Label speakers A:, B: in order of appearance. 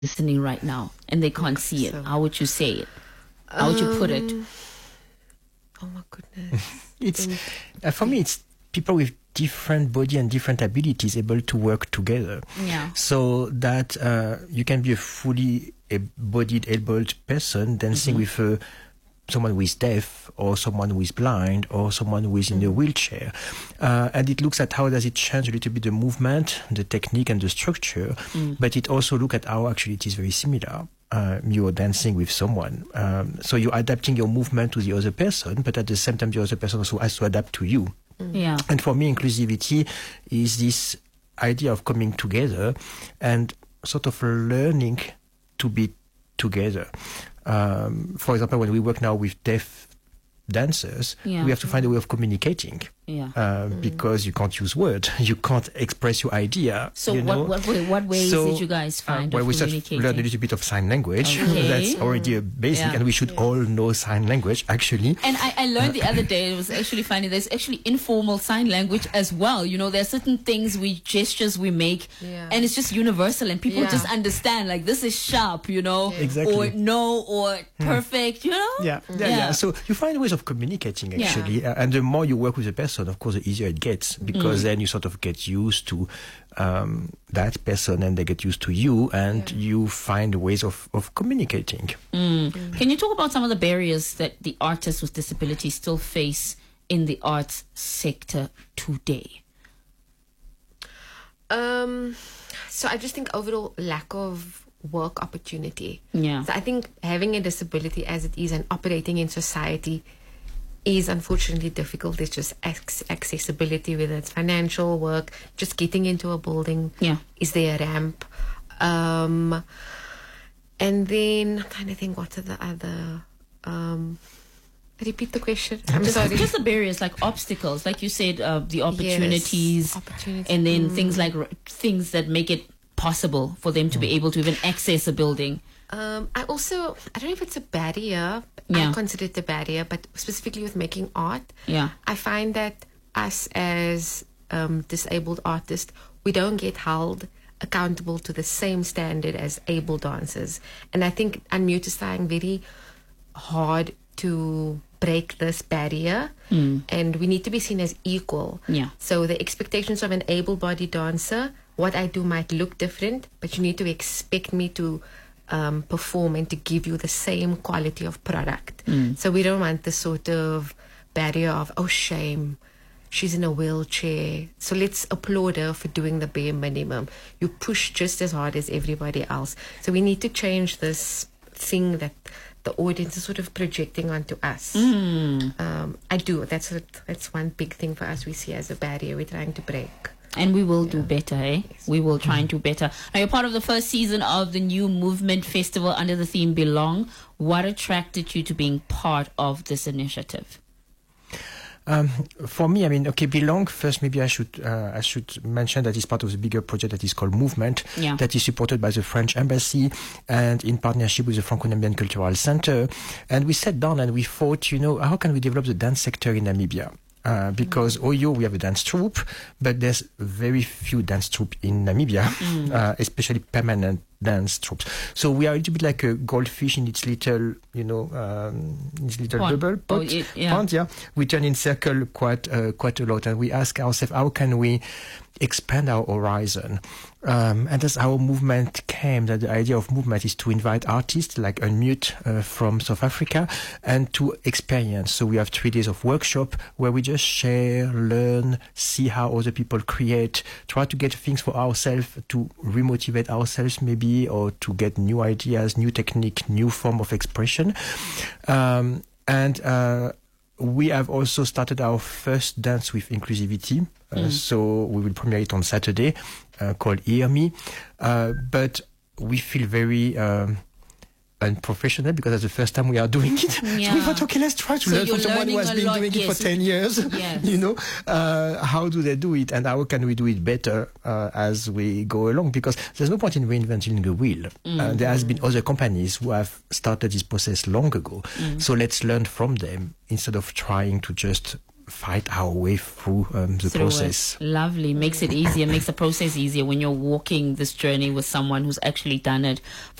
A: listening right now and they can't see it? How would you say it? How would you put it?
B: Oh my goodness.
C: It's for me, it's people with different body and different abilities able to work together.
A: Yeah.
C: So that you can be a fully bodied, able person dancing with someone who is deaf or someone who is blind or someone who is in a wheelchair. And it looks at how does it change a little bit the movement, the technique and the structure, but it also look at how actually it is very similar. You're dancing with someone. So you're adapting your movement to the other person, but at the same time the other person also has to adapt to you.
A: Yeah.
C: And for me, inclusivity is this idea of coming together and sort of learning to be together. For example, when we work now with deaf dancers, we have to find a way of communicating. Because you can't use words, you can't express your idea.
A: So what ways did you guys find of
C: we
A: communicating?
C: learn a little bit of sign language.
A: Okay.
C: That's already a basic, and we should all know sign language, actually.
A: And I learned the other day, it was actually funny, there's actually informal sign language as well. You know, there are certain things, gestures we make, and it's just universal, and people just understand, like, this is sharp, you know,
C: Exactly.
A: or no, or perfect, you know?
C: Yeah. So you find ways of communicating, actually. And the more you work with a person, of course, the easier it gets, because then you sort of get used to that person and they get used to you, and you find ways of communicating.
A: Can you talk about some of the barriers that the artists with disabilities still face in the arts sector today?
B: So I just think overall lack of work opportunity.
A: Yeah.
B: So I think having a disability as it is and operating in society is unfortunately difficult. It's just accessibility, whether it's financial work, just getting into a building.
A: Yeah.
B: Is there a ramp? And then I'm trying to think, what are the other... repeat the question. I'm sorry.
A: Just the barriers, like obstacles, like you said, the opportunities, and then things that make it possible for them to be able to even access a building.
B: I don't know if it's a barrier. I consider it a barrier, but specifically with making art, I find that us as disabled artists, we don't get held accountable to the same standard as able dancers. And I think Unmute is trying very hard to break this barrier, and we need to be seen as equal. So the expectations of an able-bodied dancer, what I do might look different, but you need to expect me to perform and to give you the same quality of product. So we don't want this sort of barrier of, oh, shame, she's in a wheelchair, so let's applaud her for doing the bare minimum. You push just as hard as everybody else. So we need to change this thing that the audience is sort of projecting onto us. I do. That's one big thing for us we see as a barrier we're trying to break.
A: And we will do better, eh? We will try and do better. Now, you're part of the first season of the New Movement Festival under the theme Belong. What attracted you to being part of this initiative?
C: For me, I mean, okay, Belong, first maybe I should mention that it's part of the bigger project that is called Movement, that is supported by the French Embassy and in partnership with the Franco-Namibian Cultural Center. And we sat down and we thought, how can we develop the dance sector in Namibia? Because Oyo, we have a dance troupe, but there's very few dance troupe in Namibia, especially permanent dance troupes. So we are a little bit like a goldfish in its little, bubble pot. Pond, we turn in circle quite a lot, and we ask ourselves, how can we expand our horizon? And that's how movement came. That the idea of movement is to invite artists like Unmute from South Africa and to experience. So we have 3 days of workshop where we just share, learn, see how other people create, try to get things for ourselves, to remotivate ourselves maybe, or to get new ideas, new technique, new form of expression. We have also started our first dance with inclusivity. So we will premiere it on Saturday, called Hear Me. But we feel very unprofessional because that's the first time we are doing it. So we thought, okay, let's try to learn from someone who has been doing it for 10 years. How do they do it, and how can we do it better as we go along? Because there's no point in reinventing the wheel. There has been other companies who have started this process long ago. So let's learn from them instead of trying to just fight our way through the process.
A: Lovely. Makes it easier, makes the process easier when you're walking this journey with someone who's actually done it.